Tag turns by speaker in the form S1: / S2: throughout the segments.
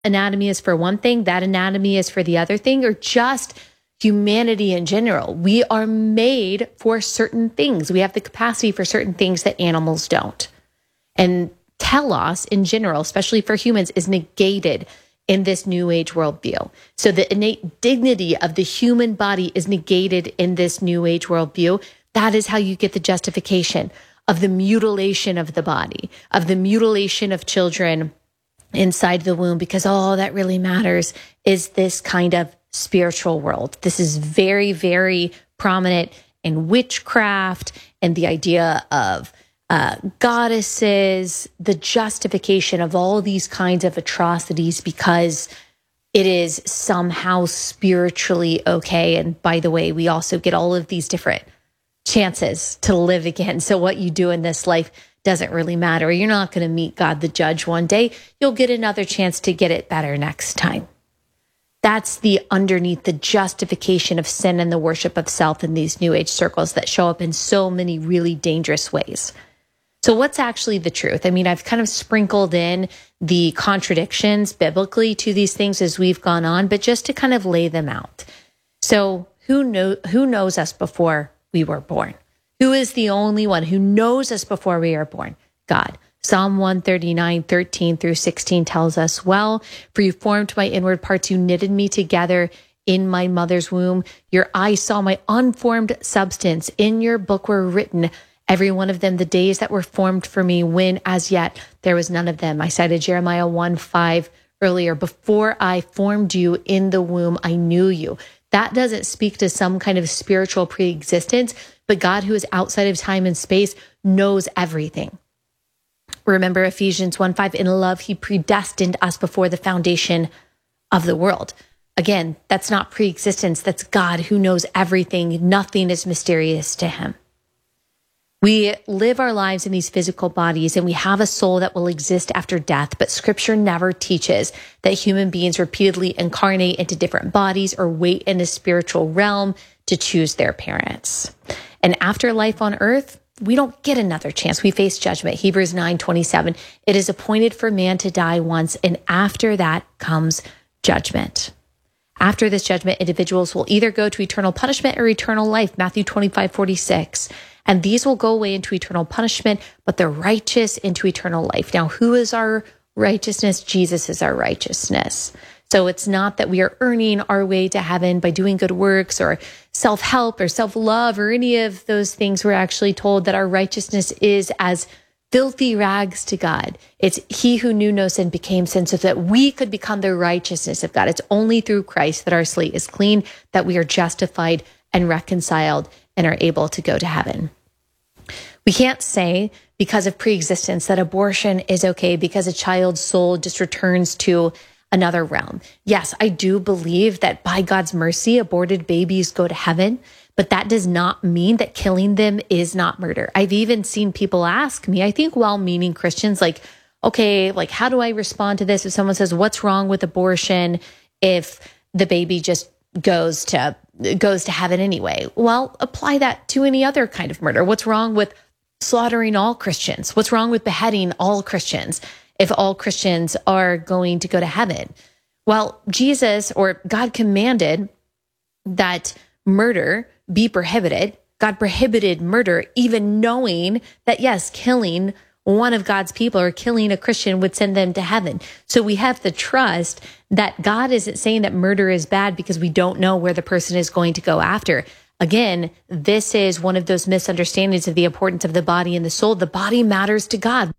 S1: anatomy is for one thing, that anatomy is for the other thing, or just humanity in general. We are made for certain things. We have the capacity for certain things that animals don't. And telos in general, especially for humans, is negated in this New Age worldview. So the innate dignity of the human body is negated in this New Age worldview. That is how you get the justification of the mutilation of the body, of the mutilation of children inside the womb, because all that really matters is this kind of spiritual world. This is very, very prominent in witchcraft and the idea of goddesses, the justification of all these kinds of atrocities because it is somehow spiritually okay. And by the way, we also get all of these different chances to live again. So what you do in this life doesn't really matter. You're not going to meet God the judge one day. You'll get another chance to get it better next time. That's the underneath the justification of sin and the worship of self in these New Age circles that show up in so many really dangerous ways. So what's actually the truth? I mean, I've kind of sprinkled in the contradictions biblically to these things as we've gone on, but just to kind of lay them out. So who knows us before we were born? Who is the only one who knows us before we are born? God. Psalm 139, 13 through 16 tells us, well, for you formed my inward parts, you knitted me together in my mother's womb. Your eyes saw my unformed substance. In your book were written, every one of them, the days that were formed for me, when as yet there was none of them. I cited Jeremiah 1:5 earlier. Before I formed you in the womb, I knew you. That doesn't speak to some kind of spiritual preexistence, but God, who is outside of time and space, knows everything. Remember Ephesians 1:5, in love, he predestined us before the foundation of the world. Again, that's not preexistence. That's God who knows everything. Nothing is mysterious to him. We live our lives in these physical bodies and we have a soul that will exist after death, but scripture never teaches that human beings repeatedly incarnate into different bodies or wait in a spiritual realm to choose their parents. And after life on earth, we don't get another chance. We face judgment. Hebrews 9:27. It is appointed for man to die once, and after that comes judgment. After this judgment, individuals will either go to eternal punishment or eternal life. Matthew 25:46. And these will go away into eternal punishment, but the righteous into eternal life. Now, who is our righteousness? Jesus is our righteousness. So it's not that we are earning our way to heaven by doing good works or self-help or self-love or any of those things. We're actually told that our righteousness is as filthy rags to God. It's he who knew no sin became sin so that we could become the righteousness of God. It's only through Christ that our slate is clean, that we are justified and reconciled and are able to go to heaven. We can't say because of preexistence that abortion is okay because a child's soul just returns to another realm. Yes, I do believe that by God's mercy, aborted babies go to heaven, but that does not mean that killing them is not murder. I've even seen people ask me, I think well-meaning Christians, like, okay, like how do I respond to this if someone says, what's wrong with abortion if the baby just goes to heaven anyway? Well, apply that to any other kind of murder. What's wrong with slaughtering all Christians? What's wrong with beheading all Christians if all Christians are going to go to heaven? Well, Jesus or God commanded that murder be prohibited. God prohibited murder, even knowing that, yes, killing one of God's people or killing a Christian would send them to heaven. So we have to trust that God isn't saying that murder is bad because we don't know where the person is going to go after. Again, this is one of those misunderstandings of the importance of the body and the soul. The body matters to God.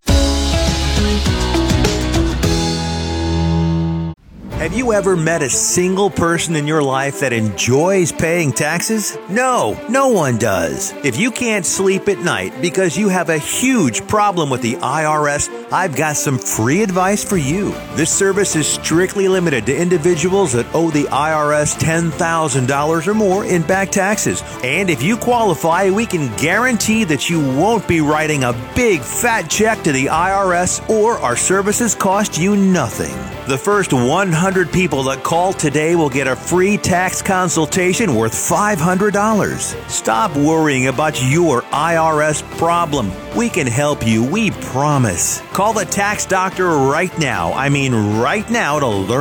S2: Have you ever met a single person in your life that enjoys paying taxes? No one does. If you can't sleep at night because you have a huge problem with the IRS, I've got some free advice for you. This service is strictly limited to individuals that owe the IRS $10,000 or more in back taxes. And if you qualify, we can guarantee that you won't be writing a big fat check to the IRS, or our services cost you nothing. The first 100 people that call today will get a free tax consultation worth $500. Stop worrying about your IRS problem. We can help you, we promise. Call Call the Tax Doctor right now. I mean, right now to learn